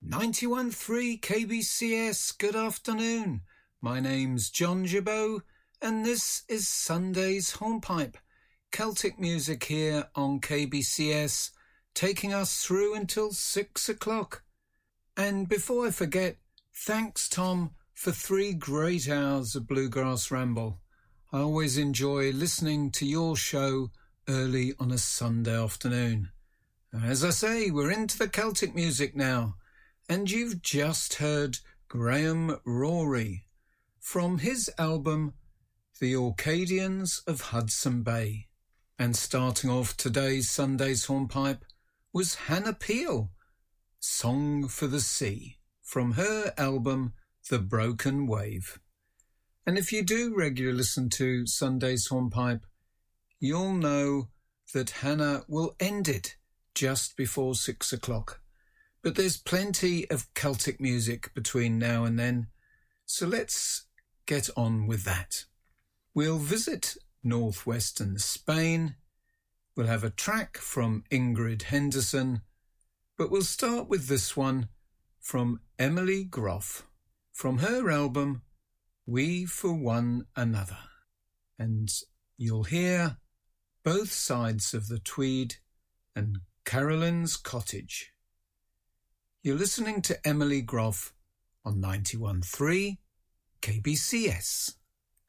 91.3 KBCS, good afternoon. My name's John Gibault, and this is Sunday's Hornpipe. Celtic music here on KBCS, taking us through until 6 o'clock. And before I forget, thanks Tom for 3 great hours of Bluegrass Ramble. I always enjoy listening to your show early on a Sunday afternoon. As I say, we're into the Celtic music now. And you've just heard Graham Rory from his album The Orcadians of Hudson Bay. And starting off today's Sunday's Hornpipe was Hannah Peel, Song for the Sea, from her album The Broken Wave. And if you do regularly listen to Sunday's Hornpipe, you'll know that Hannah will end it just before 6 o'clock. But there's plenty of Celtic music between now and then, so let's get on with that. We'll visit northwestern Spain, we'll have a track from Ingrid Henderson, but we'll start with this one from Emily Groff, from her album We for One Another. And you'll hear Both Sides of the Tweed and Carolyn's Cottage. You're listening to Emily Groff on 91.3 KBCS.